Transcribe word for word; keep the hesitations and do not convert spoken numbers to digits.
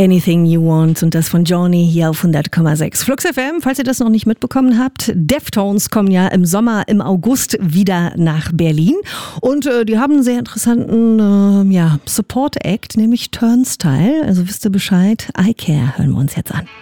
Anything You Want und das von Johnny hier auf hundert Komma sechs. Flux F M, falls ihr das noch nicht mitbekommen habt, Deftones kommen ja im Sommer, im August wieder nach Berlin und äh, die haben einen sehr interessanten äh, ja, Support-Act, nämlich Turnstile. Also wisst ihr Bescheid, I Care hören wir uns jetzt an.